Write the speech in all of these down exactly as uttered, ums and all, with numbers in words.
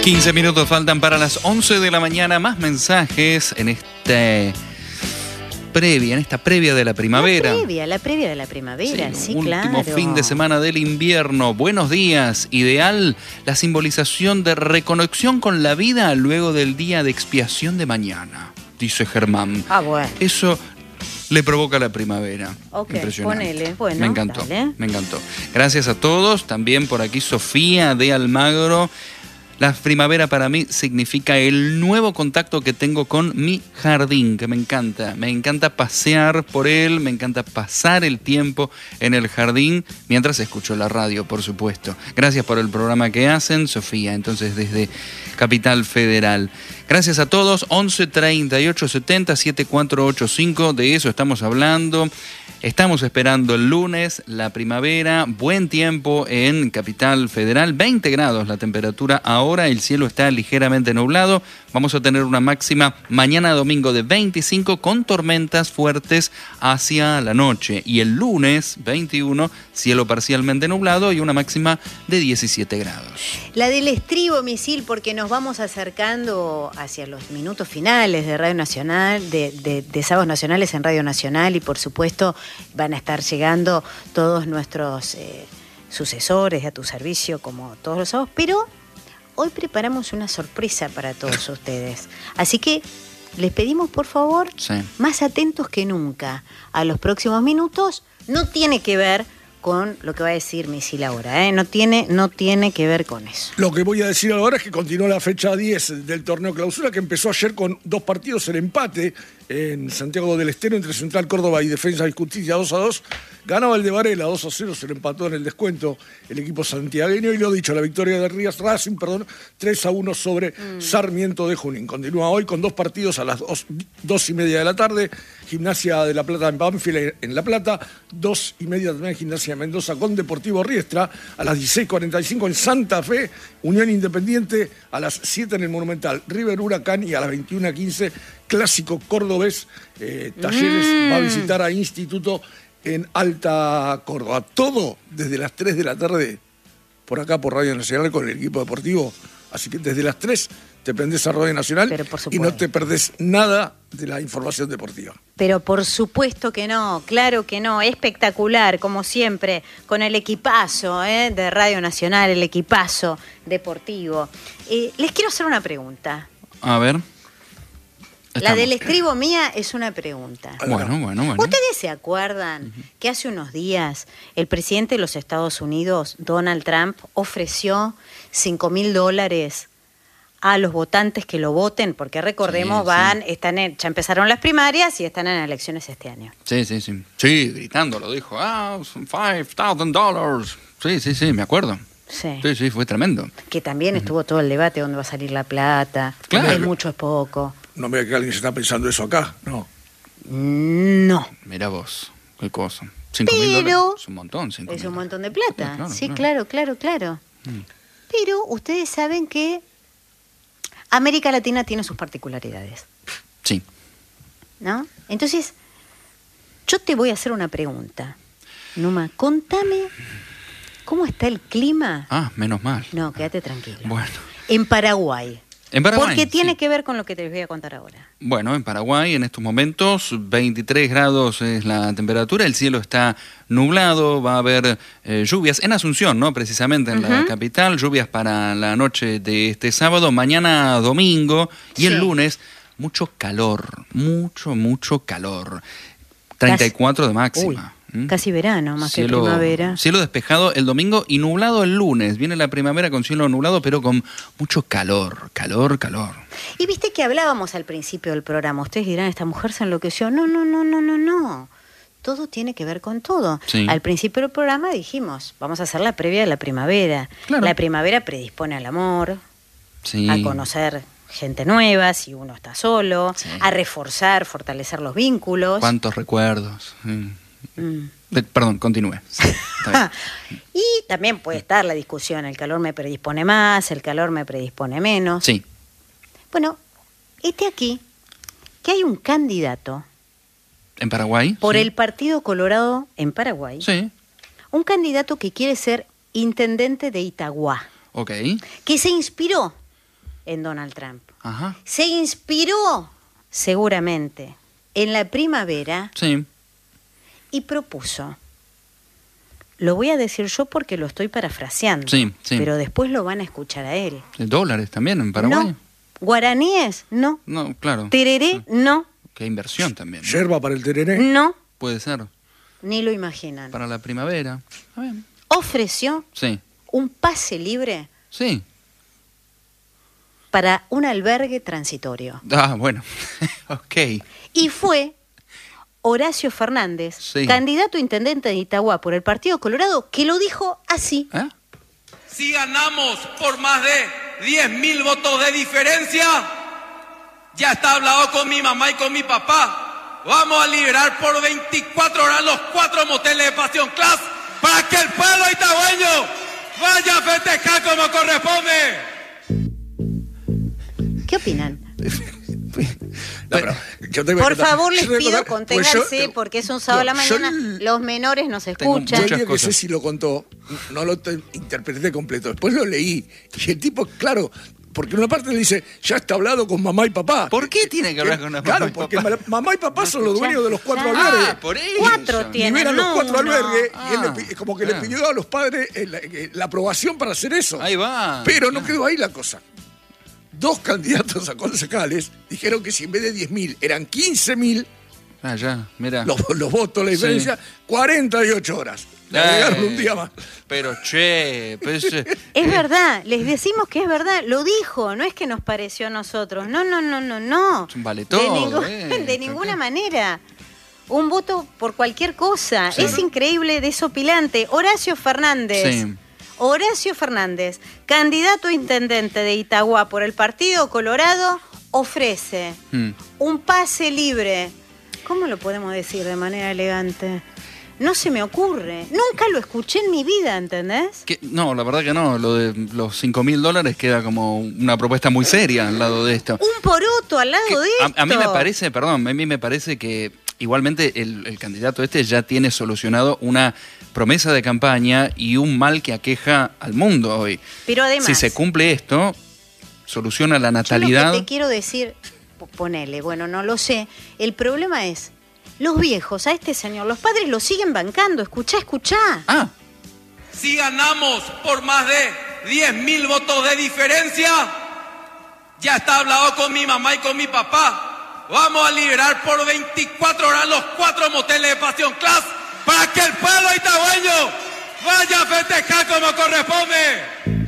quince minutos faltan para las once de la mañana. Más mensajes en este previa, en esta previa de la primavera. La previa, la previa de la primavera, sí, sí, último claro. Último fin de semana del invierno. Buenos días. Ideal la simbolización de reconexión con la vida luego del día de expiación de mañana, dice Germán. Ah, bueno. Eso le provoca la primavera. Ok, impresionante. ponele. Bueno, me encantó, dale. me encantó. Gracias a todos. También por aquí Sofía de Almagro. La primavera para mí significa el nuevo contacto que tengo con mi jardín, que me encanta. Me encanta pasear por él, me encanta pasar el tiempo en el jardín mientras escucho la radio, por supuesto. Gracias por el programa que hacen, Sofía, entonces desde Capital Federal. Gracias a todos, once treinta y ocho setenta setenta y cuatro ochenta y cinco, de eso estamos hablando. Estamos esperando el lunes, la primavera, buen tiempo en Capital Federal, veinte grados la temperatura ahora, el cielo está ligeramente nublado, vamos a tener una máxima mañana domingo de veinticinco con tormentas fuertes hacia la noche y el lunes veintiuno, cielo parcialmente nublado y una máxima de diecisiete grados. La del estribo, Misil, porque nos vamos acercando hacia los minutos finales de Radio Nacional, de, de, de Sábados Nacionales en Radio Nacional y por supuesto van a estar llegando todos nuestros eh, sucesores a tu servicio como todos los sábados, pero hoy preparamos una sorpresa para todos ustedes. Así que les pedimos por favor, sí, más atentos que nunca a los próximos minutos. No tiene que ver con lo que va a decir Misil ahora, ¿eh? no, tiene, no tiene que ver con eso. Lo que voy a decir ahora es que continuó la fecha diez del torneo clausura, que empezó ayer con dos partidos, el empate en Santiago del Estero entre Central Córdoba y Defensa y Justicia dos a dos. Ganaba el de Varela dos a cero, se le empató en el descuento el equipo santiagueño y lo dicho, la victoria de Rías Racing, perdón, tres a uno sobre mm. Sarmiento de Junín. Continúa hoy con dos partidos a las dos, dos y media de la tarde, Gimnasia de La Plata en Banfield en La Plata, dos y media también Gimnasia de Mendoza con Deportivo Riestra, a las dieciséis cuarenta y cinco en Santa Fe, Unión Independiente, a las siete en el Monumental, River Huracán y a las veintiuna quince Clásico Cordobés, eh, Talleres mm. va a visitar a Instituto en Alta Córdoba. Todo desde las tres de la tarde por acá por Radio Nacional con el equipo deportivo. Así que desde las tres te prendés a Radio Nacional y no te perdés nada de la información deportiva. Pero por supuesto que no, claro que no, espectacular, como siempre, con el equipazo ¿eh? de Radio Nacional, el equipazo deportivo. Eh, les quiero hacer una pregunta. A ver. Estamos. La del estribo mía es una pregunta. Bueno, bueno, bueno. ¿Ustedes se acuerdan uh-huh. que hace unos días el presidente de los Estados Unidos, Donald Trump, ofreció cinco mil dólares a los votantes que lo voten? Porque recordemos, sí, van, sí. están en, ya empezaron las primarias y están en elecciones este año. Sí, sí, sí. Sí, gritando, lo dijo. Ah, five thousand dollars. Sí, sí, sí, me acuerdo. Sí. sí, sí, fue tremendo. Que también uh-huh. estuvo todo el debate, dónde va a salir la plata, claro. es mucho, es poco. No me diga que alguien se está pensando eso acá, no. No. Mira vos, qué cosa. Cinco mil dólares es un montón. Cinco es mil un montón de plata. Sí, claro, sí, claro, claro, claro. claro. Mm. Pero ustedes saben que América Latina tiene sus particularidades. Sí. ¿No? Entonces, yo te voy a hacer una pregunta. Numa, contame cómo está el clima. Ah, menos mal. No, quédate tranquilo. Bueno. En Paraguay. En Paraguay, porque tiene sí. que ver con lo que te voy a contar ahora. Bueno, en Paraguay en estos momentos veintitrés grados es la temperatura, el cielo está nublado, va a haber eh, lluvias en Asunción, ¿no? Precisamente en uh-huh. la capital, lluvias para la noche de este sábado, mañana domingo y sí. el lunes mucho calor, mucho, mucho calor. treinta y cuatro de máxima. Uy. ¿Mm? Casi verano, más cielo, que primavera. Cielo despejado el domingo y nublado el lunes. Viene la primavera con cielo nublado, pero con mucho calor, calor, calor. Y viste que hablábamos al principio del programa. Ustedes dirán, esta mujer se enloqueció. No, no, no, no, no, no. Todo tiene que ver con todo. Sí. Al principio del programa dijimos, vamos a hacer la previa de la primavera. Claro. La primavera predispone al amor, sí. a conocer gente nueva, si uno está solo, sí. a reforzar, fortalecer los vínculos. ¿Cuántos recuerdos? Sí. Mm. De, perdón, continúe. Sí, y también puede estar la discusión, el calor me predispone más, el calor me predispone menos. Sí. Bueno, este aquí, que hay un candidato. ¿En Paraguay? Por sí. el Partido Colorado en Paraguay. Sí. Un candidato que quiere ser intendente de Itagua. Ok. Que se inspiró en Donald Trump. Ajá. Se inspiró, seguramente, en la primavera Sí. y propuso. Lo voy a decir yo porque lo estoy parafraseando, Sí, sí. pero después lo van a escuchar a él. ¿Dólares también en Paraguay? No. Guaraníes, no. No, claro. Tereré, no. Qué inversión también, ¿no? Yerba para el tereré. No, Puede ser. ni lo imaginan. Para la primavera. Está bien. Ofreció Sí. un pase libre Sí. para un albergue transitorio. Ah, bueno. Ok. Y fue Horacio Fernández, Sí. candidato a intendente de Itagua por el Partido Colorado, que lo dijo así. ¿Eh? Si ganamos por más de diez mil votos de diferencia, ya está hablado con mi mamá y con mi papá. Vamos a liberar por veinticuatro horas los cuatro moteles de Pasión Class para que el pueblo itagüeño vaya a festejar como corresponde. ¿Qué opinan? No, pero yo te voy a Por contar- favor, yo les te voy a pido contar, porque conténganse yo- porque es un sábado a la no, yo mañana, el- los menores nos Tengo escuchan. Yo el muchas día que cosas. Ceci lo contó, no lo te- interpreté completo. Después lo leí. Y el tipo, claro, porque en una parte le dice, ya está hablado con mamá y papá. ¿Por qué tiene que hablar con la mamá Claro, y porque papá? ma- mamá y papá son los dueños de los cuatro Ah, albergues. por eso. Cuatro tienen, Liberan los no cuatro uno. albergues y él Ah, le pi- como que claro. le pidió a los padres eh, la, eh, la aprobación para hacer eso. Ahí va. Pero no Claro. quedó ahí la cosa. Dos candidatos a concejales dijeron que si en vez de diez mil eran quince mil Ah, ya, mira. los, los votos, la diferencia, cuarenta y ocho horas. Le agregaron un día más. Pero che, pues, eh, Es verdad, les decimos que es verdad, lo dijo, no es que nos pareció a nosotros, no, no, no, no, no. Vale de, todo, ningún- eh, de ninguna ¿qué? manera. Un voto por cualquier cosa, Sí. es increíble, desopilante. Horacio Fernández, Sí. Horacio Fernández, candidato a intendente de Itagua por el Partido Colorado, ofrece mm. un pase libre. ¿Cómo lo podemos decir de manera elegante? No se me ocurre. Nunca lo escuché en mi vida, ¿entendés? Que- no, la verdad que no. Lo de los cinco mil dólares queda como una propuesta muy seria al lado de esto. Un poroto al lado Que de esto. a, a mí me parece, perdón, a mí me parece que igualmente el, el candidato este ya tiene solucionado una promesa de campaña y un mal que aqueja al mundo hoy. Pero además, Si se cumple esto, soluciona la yo lo natalidad. que te quiero decir, p- ponele, bueno, no lo sé. El problema es, los viejos, a este señor, los padres lo siguen bancando. Escuchá, escuchá. Ah, Si ganamos por más de diez mil votos de diferencia, ya está hablado con mi mamá y con mi papá. Vamos a liberar por veinticuatro horas los cuatro moteles de Pasión Class para que el pueblo itagüeño vaya a festejar como corresponde.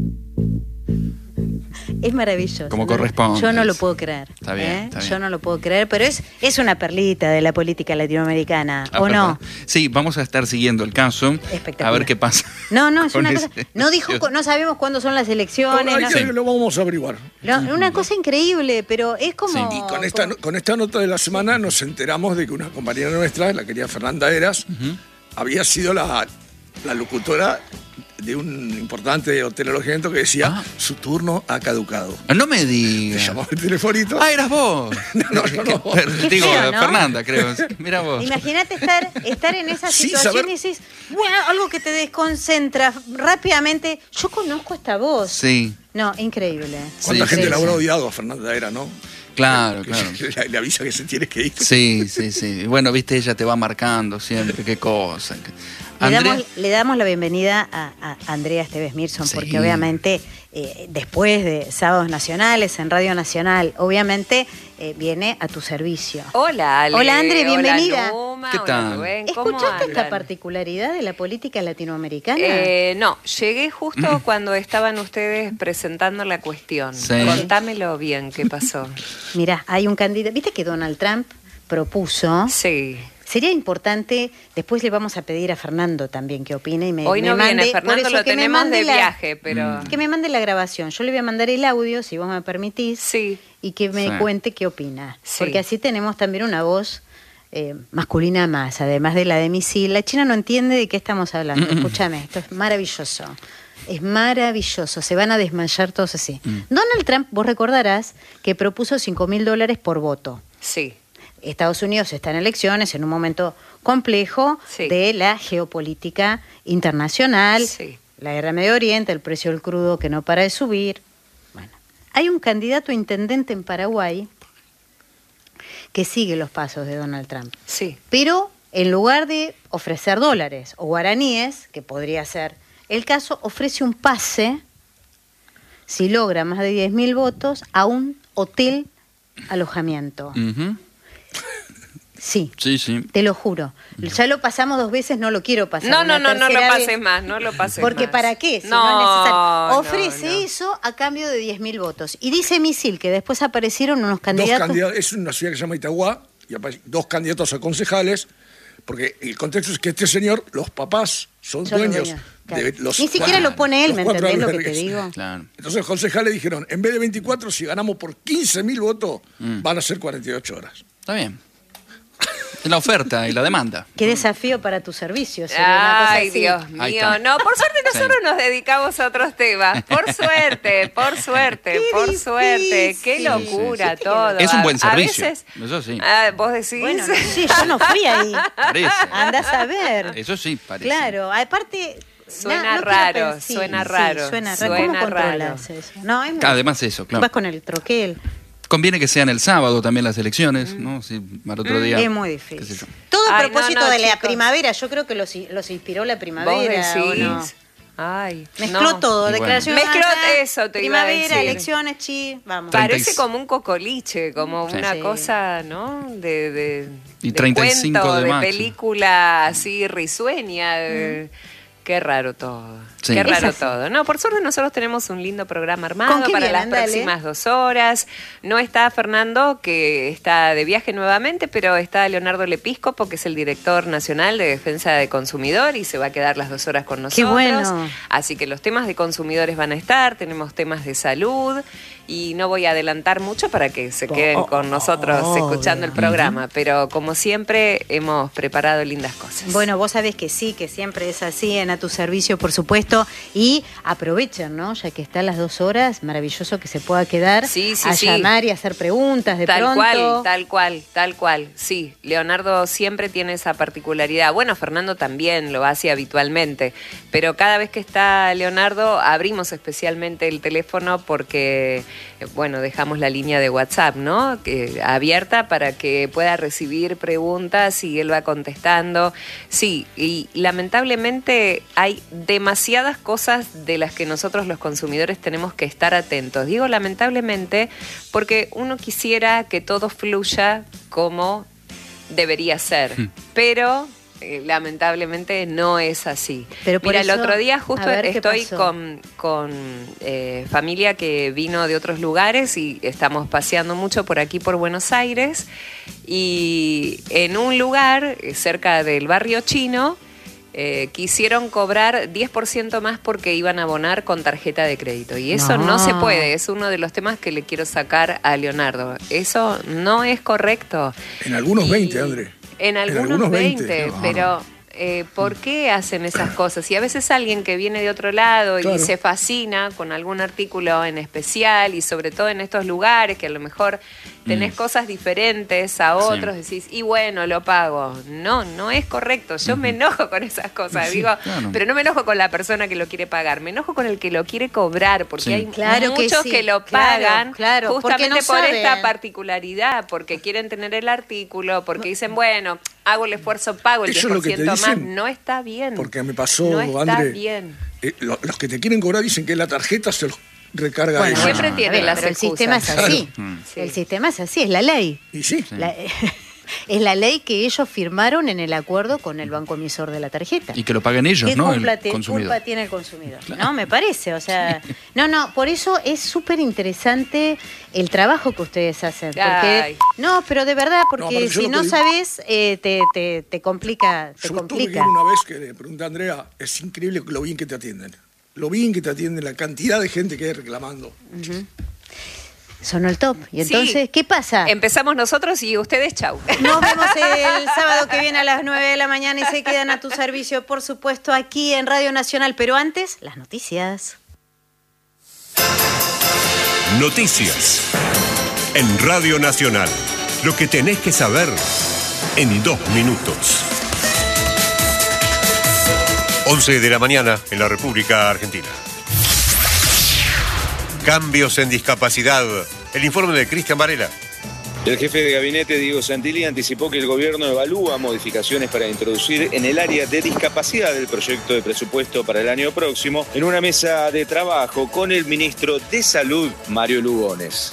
Es maravilloso. Como ¿no? corresponde. Yo no lo puedo creer. Está bien, ¿eh? está bien. Yo no lo puedo creer, pero es, es una perlita de la política latinoamericana, ah, ¿o no? perdón. Sí, vamos a estar siguiendo el caso. Espectacular. A ver qué pasa. No, no, es con una ese- cosa. No dijo, cu- no sabemos cuándo son las elecciones. Ahora, no- ahí que lo vamos a averiguar. no, una cosa increíble, pero es como. Sí, Y con esta, como- con esta nota de la semana nos enteramos de que una compañera nuestra, la querida Fernanda Eras, había sido la, la locutora de un importante hotel alojamiento que decía, Ah. su turno ha caducado. No me Te digas. llamaba el telefonito. Ah, eras vos. No, no, yo no. Per- Digo, feo, ¿no? Fernanda, creo. Mira vos. Imagínate estar, estar en esa Sí, situación saber- y decís, bueno, algo que te desconcentra rápidamente. Yo conozco esta voz. Sí, No, increíble. ¿Cuánta Sí, gente sí, la habrá sí. odiado a Fernanda Eras, no? claro, Que- claro. que le, le avisa que se tiene que ir. Sí, sí, sí. Y bueno, viste, ella te va marcando siempre, qué cosa. Le Andrea, damos, le damos la bienvenida a, a Andrea Esteves Mirson, Sí. porque obviamente eh, después de Sábados Nacionales en Radio Nacional, obviamente eh, viene a tu servicio. Hola, Ale. Hola, Andre, bienvenida. Hola, Numa, ¿Qué hola, tal? Rubén, ¿cómo ¿Escuchaste esta andan? particularidad de la política latinoamericana? Eh, no, llegué justo cuando estaban ustedes presentando la cuestión. Sí. Contámelo bien, ¿qué pasó? Mirá, hay un candidato, viste que Donald Trump propuso, Sí. sería importante, después le vamos a pedir a Fernando también que opine y me Hoy me no mande, viene, por Fernando eso lo que me tenemos mande de la- viaje, pero... Que me mande la grabación, yo le voy a mandar el audio, si vos me permitís, Sí. y que me Sí. cuente qué opina. Sí. Porque así tenemos también una voz eh, masculina más, además de la de misil. La China no entiende de qué estamos hablando, escúchame, esto es maravilloso. Es maravilloso, se van a desmayar todos así. Donald Trump, vos recordarás que propuso cinco mil dólares por voto. Sí. Estados Unidos está en elecciones en un momento complejo Sí. de la geopolítica internacional, Sí. la guerra en Medio Oriente, el precio del crudo que no para de subir. Bueno, hay un candidato a intendente en Paraguay que sigue los pasos de Donald Trump. Sí. Pero en lugar de ofrecer dólares o guaraníes, que podría ser el caso, ofrece un pase, si logra más de diez mil votos, a un hotel alojamiento. Uh-huh. Sí, Sí, sí. te lo juro. Ya lo pasamos dos veces, no lo quiero pasar. No, una no, no, no lo tercera pases vez. más, no lo pases Porque más. ¿para qué? Si no, no, es necesario. no, Ofrece no. eso a cambio de diez mil votos. Y dice Misil que después aparecieron unos Dos candidatos. candidatos, es una ciudad que se llama Itagua, y aparecen dos candidatos a concejales, porque el contexto es que este señor, los papás son, Son los dueños dueños, claro. de los Ni siquiera cuatro- lo pone él, los ¿me cuatro entendés lo que te albergues. digo? Claro. Entonces los concejales dijeron, en vez de veinticuatro, si ganamos por quince mil votos, Mm. van a ser cuarenta y ocho horas. Está bien. Es la oferta y la demanda. Qué desafío para tu servicio. sería una cosa Ay, así. Dios Ahí mío. está. No, por suerte nosotros Sí. nos dedicamos a otros temas. Por suerte, por suerte, Qué por difícil. suerte. Qué Sí, locura sí, sí. todo. Es un buen A- a servicio, veces- eso sí. Ah, vos decís. Bueno, no sé, yo no fui ahí. Parece. Andás a ver. Eso sí, parece. Claro, aparte. Suena na- no quiero raro, pensar- sí, suena sí, raro, suena raro. suena ¿Cómo controlas raro. eso? No, es muy- Además eso, claro. Vas con el troquel. Conviene que sean el sábado también las elecciones, ¿no? Si al otro día. Es muy qué sé difícil. yo. Todo a Ay, propósito no, no, de la chicos. primavera, yo creo que los, los inspiró la Vos primavera. ¿o decís. no? Ay, Mezcló no. todo, Y bueno. declaración. Mezcló ah, eso, te iba a Primavera, decir. elecciones, chi, vamos. Treinta y- Parece como un cocoliche, como Sí. una Sí. cosa, ¿no? De, de, Y de treinta y cinco cuento, de de máximo. película así risueña. eh, Qué raro todo. Sí. Qué Es raro así. todo. No, por suerte nosotros tenemos un lindo programa ¿Con armado qué para vienen? las Dale. próximas dos horas. No está Fernando, que está de viaje nuevamente, pero está Leonardo Lepiscopo, que es el director nacional de Defensa de Consumidor, y se va a quedar las dos horas con nosotros. Qué bueno. Así que los temas de consumidores van a estar, tenemos temas de salud, y no voy a adelantar mucho para que se queden Oh, con nosotros obvio. escuchando el programa, pero como siempre hemos preparado lindas cosas. Bueno, vos sabés que sí, que siempre es así, en A Tu Servicio, por supuesto, y aprovechen, ¿no? Ya que están las dos horas, maravilloso que se pueda quedar Sí, sí, a sí. llamar y hacer preguntas de Tal pronto. cual, tal cual, tal cual. Sí, Leonardo siempre tiene esa particularidad. Bueno, Fernando también lo hace habitualmente, pero cada vez que está Leonardo abrimos especialmente el teléfono porque, eh, bueno, dejamos la línea de WhatsApp, ¿no? Que, abierta para que pueda recibir preguntas y él va contestando. Sí, y lamentablemente hay demasiadas cosas de las que nosotros los consumidores tenemos que estar atentos. Digo lamentablemente porque uno quisiera que todo fluya como debería ser, pero eh, lamentablemente no es así. Pero por Mira, el eso, otro día justo a ver, ¿qué estoy pasó? con, con eh, familia que vino de otros lugares y estamos paseando mucho por aquí por Buenos Aires, y en un lugar eh, cerca del barrio chino Eh, quisieron cobrar diez por ciento más porque iban a abonar con tarjeta de crédito. Y eso no. No. se puede. Es uno de los temas que le quiero sacar a Leonardo. Eso no es correcto. En algunos Y- veinte, André. En algunos, algunos veinte, veinte, no. pero eh, ¿por qué hacen esas cosas? Y a veces alguien que viene de otro lado Claro. y se fascina con algún artículo en especial, y sobre todo en estos lugares que a lo mejor tenés Mm. cosas diferentes a otros, decís, y bueno, lo pago. No, no es correcto. Yo me enojo con esas cosas. Sí, Digo, claro. pero no me enojo con la persona que lo quiere pagar, me enojo con el que lo quiere cobrar, porque Sí. hay Claro que muchos sí, que, lo claro, pagan claro, porque justamente no por saben. esta particularidad, porque quieren tener el artículo, porque dicen, bueno, hago el esfuerzo, pago el Eso es diez por lo que te ciento más. dicen, No está bien. Porque me pasó, no está André, bien. eh, lo- los que te quieren cobrar dicen que la tarjeta se los recarga Bueno, ellos. siempre bueno, tiene a ver, las pero el excusas. sistema es así. Claro. Sí. El sistema es así, es la ley. Y sí, La- es la ley que ellos firmaron en el acuerdo con el banco emisor de la tarjeta. Y que lo paguen ellos, ¿Qué ¿no? culpa, El te- consumidor. culpa tiene el consumidor? No, me parece, o sea, no, no, por eso es súper interesante el trabajo que ustedes hacen, porque Ay. no, pero de verdad, No, porque pero yo si lo no que- sabes eh, te, te, te complica, te yo tuve que complica. ir una vez que le pregunté a Andrea, es increíble lo bien que te atienden. Lo bien que te atienden, la cantidad de gente que hay reclamando. Sonó el top. Y Sí. entonces, ¿qué pasa? Empezamos nosotros y ustedes, chau. Nos vemos el sábado que viene a las nueve de la mañana y se quedan a tu servicio, por supuesto, aquí en Radio Nacional. Pero antes, las noticias. Noticias. En Radio Nacional. Lo que tenés que saber en dos minutos. once de la mañana en la República Argentina. Cambios en discapacidad. El informe de Cristian Varela. El jefe de gabinete, Diego Santilli, anticipó que el gobierno evalúa modificaciones para introducir en el área de discapacidad del proyecto de presupuesto para el año próximo en una mesa de trabajo con el ministro de Salud, Mario Lugones.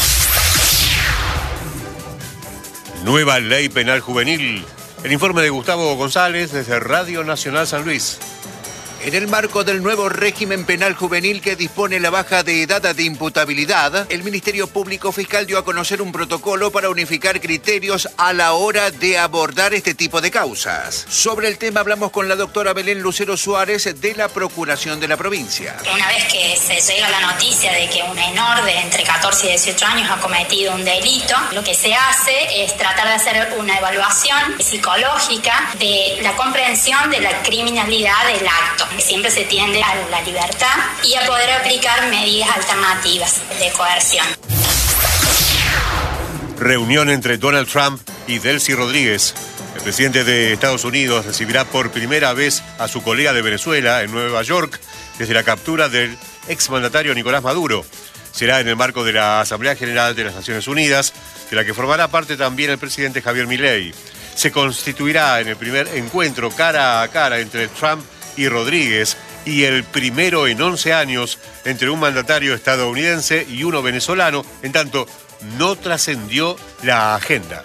Nueva ley penal juvenil. El informe de Gustavo González desde Radio Nacional San Luis. En el marco del nuevo régimen penal juvenil que dispone la baja de edad de imputabilidad, el Ministerio Público Fiscal dio a conocer un protocolo para unificar criterios a la hora de abordar este tipo de causas. Sobre el tema hablamos con la doctora Belén Lucero Suárez de la Procuración de la provincia. Una vez que se llega la noticia de que un menor de entre catorce y dieciocho años ha cometido un delito, lo que se hace es tratar de hacer una evaluación psicológica de la comprensión de la criminalidad del acto. Siempre se tiende a la libertad y a poder aplicar medidas alternativas de coerción. Reunión entre Donald Trump y Delcy Rodríguez. El presidente de Estados Unidos recibirá por primera vez a su colega de Venezuela en Nueva York desde la captura del exmandatario Nicolás Maduro. Será en el marco de la Asamblea General de las Naciones Unidas, de la que formará parte también el presidente Javier Milei. Se constituirá en el primer encuentro cara a cara entre Trump y Rodríguez, y el primero en once años entre un mandatario estadounidense y uno venezolano. En tanto, no trascendió la agenda.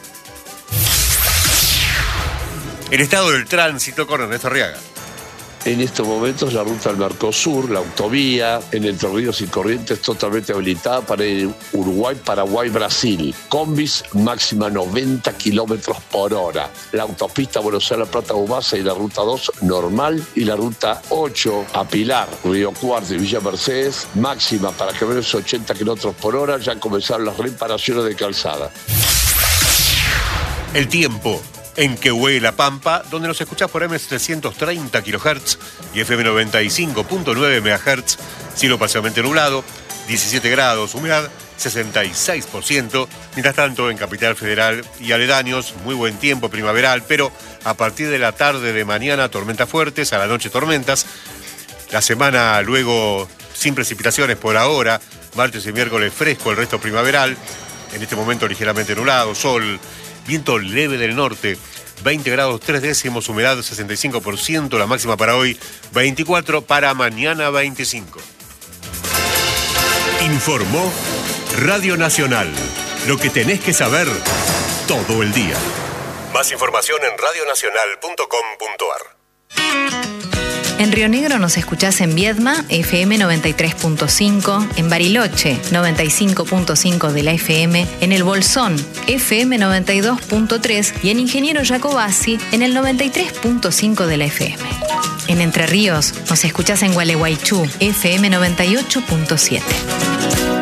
El estado del tránsito con Ernesto Arriaga. En estos momentos la ruta del Mercosur, la autovía en Entre Ríos y Corrientes totalmente habilitada para ir Uruguay, Paraguay, Brasil. Combis máxima noventa kilómetros por hora. La autopista Buenos Aires, La Plata, Humasa y la ruta dos normal. Y la ruta ocho a Pilar, Río Cuarto y Villa Mercedes máxima para camiones ochenta kilómetros por hora. Ya comenzaron las reparaciones de calzada. El tiempo. En Quehue, La Pampa, donde nos escuchás por M trescientos treinta kilohertz y F M noventa y cinco punto nueve megahertz, cielo parcialmente nublado, diecisiete grados, humedad sesenta y seis por ciento. Mientras tanto, en Capital Federal y aledaños, muy buen tiempo primaveral, pero a partir de la tarde de mañana, tormentas fuertes, a la noche tormentas. La semana luego sin precipitaciones por ahora, martes y miércoles fresco, el resto primaveral. En este momento ligeramente nublado, sol. Viento leve del norte, veinte grados tres décimos, humedad sesenta y cinco por ciento, la máxima para hoy veinticuatro, para mañana veinticinco. Informó Radio Nacional, lo que tenés que saber todo el día. Más información en radio nacional punto com punto ar. En Río Negro nos escuchás en Viedma, F M noventa y tres punto cinco, en Bariloche, noventa y cinco punto cinco de la F M, en El Bolsón, F M noventa y dos punto tres y en Ingeniero Jacobasi, en el noventa y tres punto cinco de la F M. En Entre Ríos nos escuchás en Gualeguaychú, F M noventa y ocho punto siete.